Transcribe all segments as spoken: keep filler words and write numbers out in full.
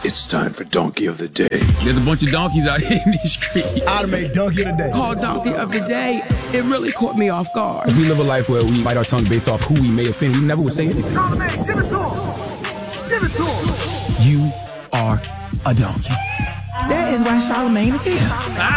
It's time for Donkey of the Day. There's a bunch of donkeys out here in these streets. I'd have made Donkey of the Day. Called Donkey of the Day. It really caught me off guard. We live a life where we bite our tongue based off who we may offend. We never would say anything. Charlamagne, give it to him. Give it to him. You are a donkey. That is why Charlamagne is here.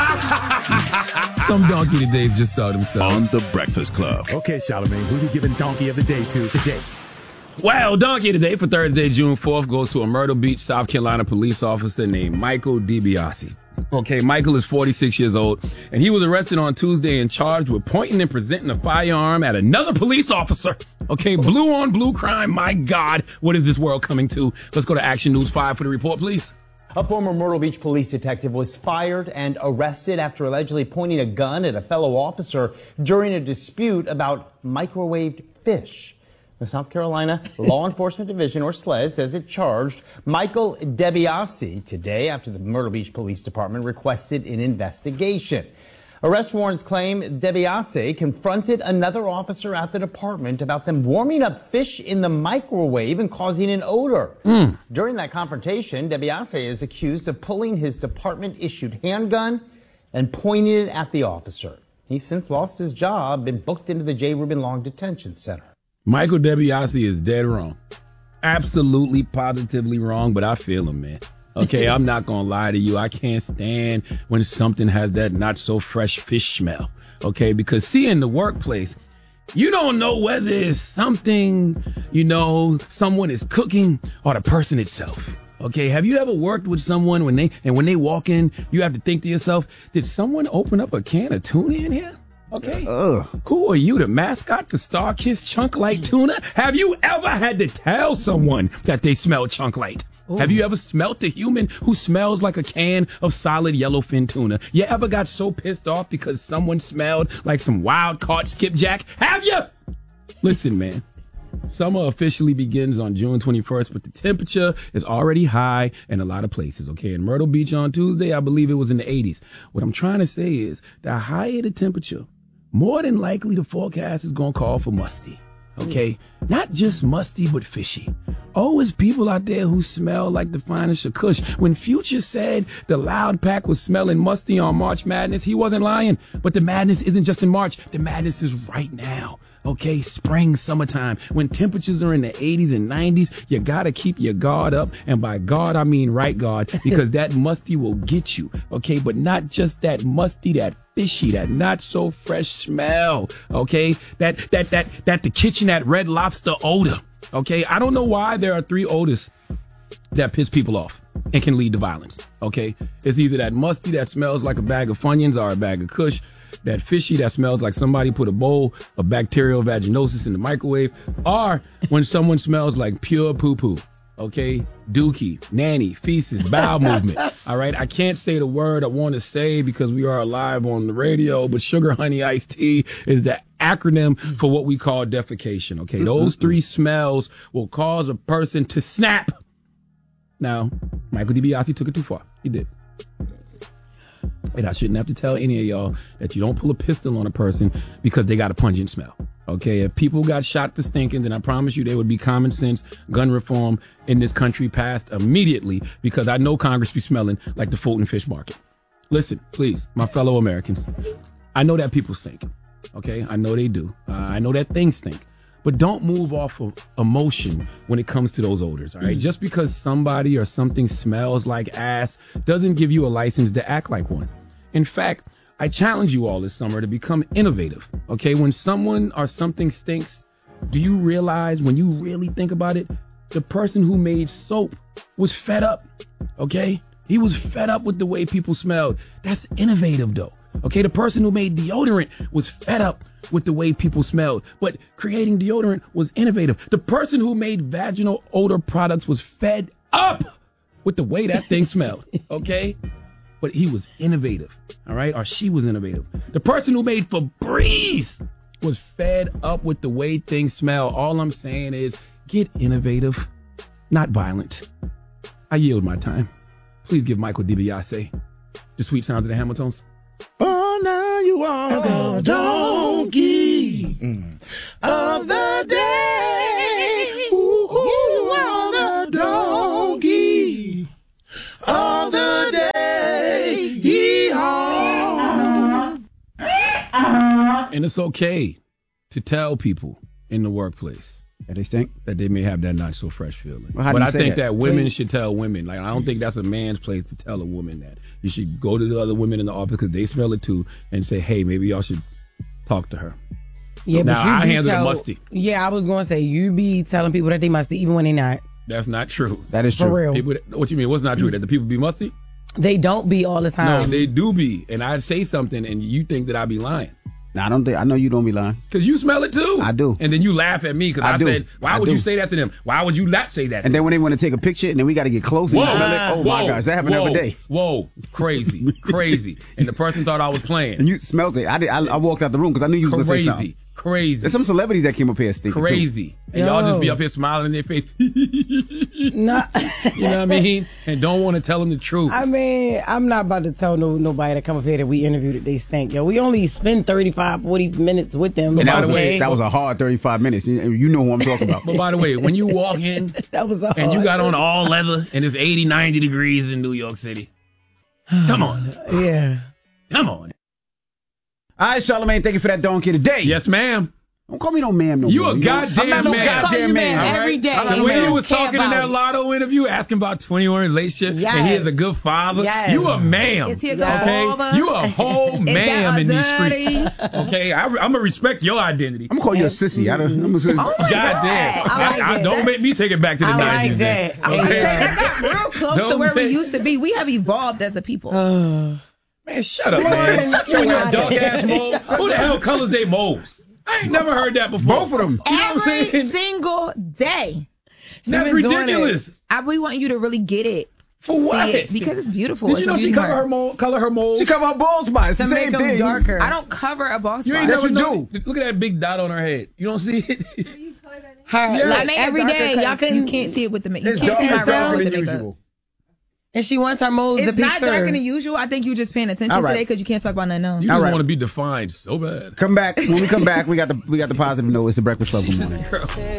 Some donkey todays just saw themselves. On The Breakfast Club. Okay, Charlamagne, who you giving Donkey of the Day to today? Well, donkey today for Thursday, June fourth goes to a Myrtle Beach, South Carolina police officer named Michael DiBiase. Okay, Michael is forty-six years old, and he was arrested on Tuesday and charged with pointing and presenting a firearm at another police officer. Okay, blue on blue crime. My God, what is this world coming to? Let's go to Action News five for the report, please. A former Myrtle Beach police detective was fired and arrested after allegedly pointing a gun at a fellow officer during a dispute about microwaved fish. The South Carolina Law Enforcement Division, or SLED, says it charged Michael DiBiase today after the Myrtle Beach Police Department requested an investigation. Arrest warrants claim DiBiase confronted another officer at the department about them warming up fish in the microwave and causing an odor. Mm. During that confrontation, DiBiase is accused of pulling his department-issued handgun and pointing it at the officer. He's since lost his job and booked into the J. Reuben Long Detention Center. Michael DiBiase is dead wrong. Absolutely, positively wrong, but I feel him, man. Okay, I'm not going to lie to you. I can't stand when something has that not so fresh fish smell. Okay, because see, in the workplace, you don't know whether it's something, you know, someone is cooking or the person itself. Okay, have you ever worked with someone when they, and when they walk in, you have to think to yourself, did someone open up a can of tuna in here? Okay. Ugh. Who are you, the mascot for Star-Kissed Chunk Light Tuna? Have you ever had to tell someone that they smell Chunk Light? Ooh. Have you ever smelt a human who smells like a can of solid yellowfin tuna? You ever got so pissed off because someone smelled like some wild-caught skipjack? Have you? Listen, man. Summer officially begins on June twenty-first, but the temperature is already high in a lot of places, okay? In Myrtle Beach on Tuesday, I believe it was in the eighties. What I'm trying to say is, the higher the temperature, more than likely the forecast is going to call for musty, okay? Not just musty, but fishy. Oh, it's people out there who smell like the finest of Kush. When Future said the Loud Pack was smelling musty on March Madness, he wasn't lying. But the madness isn't just in March. The madness is right now. Okay, spring, summertime, when temperatures are in the eighties and nineties, you gotta keep your guard up. And by guard, I mean right guard, because that musty will get you. Okay, but not just that musty, that fishy, that not so fresh smell. Okay, that, that, that, that the kitchen, that Red Lobster odor. Okay, I don't know why there are three odors that piss people off and can lead to violence. Okay, it's either that musty that smells like a bag of Funyuns or a bag of Kush, that fishy that smells like somebody put a bowl of bacterial vaginosis in the microwave, or when someone smells like pure poo-poo. Okay, dookie, nanny, feces, bowel movement. All right, I can't say the word I want to say because we are live on the radio, but sugar, honey, iced tea is the acronym for what we call defecation. Okay, those three smells will cause a person to snap. Now, Michael DiBiase took it too far. He did. And I shouldn't have to tell any of y'all that you don't pull a pistol on a person because they got a pungent smell. Okay, if people got shot for stinking, then I promise you there would be common sense gun reform in this country passed immediately, because I know Congress be smelling like the Fulton Fish Market. Listen, please, my fellow Americans, I know that people stink. Okay, I know they do. Uh, I know that things stink. But don't move off of emotion when it comes to those odors, all right? Mm-hmm. Just because somebody or something smells like ass doesn't give you a license to act like one. In fact, I challenge you all this summer to become innovative, okay? When someone or something stinks, do you realize, when you really think about it, the person who made soap was fed up, okay? He was fed up with the way people smelled. That's innovative, though. Okay, the person who made deodorant was fed up with the way people smelled, but creating deodorant was innovative. The person who made vaginal odor products was fed up with the way that thing smelled, okay? But he was innovative, all right? Or she was innovative. The person who made Febreze was fed up with the way things smell. All I'm saying is get innovative, not violent. I yield my time. Please give Michael DiBiase the sweet sounds of the Hamiltons. Oh, now you are the donkey mm. of the day. Ooh, you are the donkey it's okay to tell people in the workplace that they stink, that they may have that not so fresh feeling. Well, how do but you I say think that? that, women should tell women. Like, I don't think that's a man's place to tell a woman that. You should go to the other women in the office because they smell it too and say, hey, maybe y'all should talk to her. Yeah, now, but you I do handle tell, the musty. Yeah, I was going to say, you be telling people that they musty even when they're not. That's not true. That is For true. real. People, what you mean? What's not true? That the people be musty? They don't be all the No, time. they do be. And I say something and you think that I be lying. Nah, I don't think. I know you don't be lying. Because you smell it too. I do. And then you laugh at me because I, I do. said, why I would do. you say that to them? Why would you not say that to And them? then when they want to take a picture, and then we got to get close and you Whoa, smell it. Oh my whoa, gosh, that happened whoa, every day. Whoa, crazy, crazy. And the person thought I was playing. And you smelled it. I did. I, I walked out the room because I knew you was going to say something. Crazy, crazy. There's some celebrities that came up here stinking Crazy. too. And y'all just be up here smiling in their face. No. You know what I mean? And don't want to tell them the truth. I mean, I'm not about to tell no nobody that come up here that we interviewed that they stink. Yo, we only spend thirty-five, forty minutes with them. And that was, okay? a, that was a hard thirty-five minutes. You, you know who I'm talking about. But by the way, when you walk in that was a and you hard got on all leather and it's eighty, ninety degrees in New York City, come on. Yeah. Come on. All right, Charlamagne, thank you for that donkey today. Yes, ma'am. Don't call me no ma'am no You more. a know? goddamn I'm not no man. goddamn Call you man. man all every right? day. I'm not The no way man. you was Care talking in about that it. Lotto interview, asking about twenty-one relationship, Yes. and he is a good father. Yes. You a ma'am. Is he a good okay? father? You a whole that ma'am in these dirty? streets. Okay, I, I'm gonna respect your identity. I'm gonna call you a sissy. I don't. I'm gonna, Oh my God damn. God. I like I, that. don't make me take it back to the I like nineties. that. then. I I like Okay? say that got real close to Don't where we make- used to be. We have evolved as a people. Man, shut up, man. Shut your dark ass mole. Who the hell colors they moles? I ain't never heard that before. both of them. You know what I'm Every saying? single day. That's been doing ridiculous. I we want you to really get it. For See what? it, because it's beautiful. Did It's you a know she beauty cover mark. her mole, color her moles? She cover her bald spot. It's To the same make them thing. darker. I don't cover a ball You spot. ain't Yes, never you know. do. Look at that big dot on her head. You don't see it? Her, Yeah. I like made it every darker day, 'cause y'all can you can't see it with the makeup. You It's can't dark, see my it's brow darker with the than makeup. usual. And she wants her moles to It's be not third. darker than usual. I think you just paying attention All right. today because you can't talk about nothing else. You All just right. want to be defined so bad. Come back when we come back. We got the we got the positive note. It's the Breakfast Club. Good morning. Girl.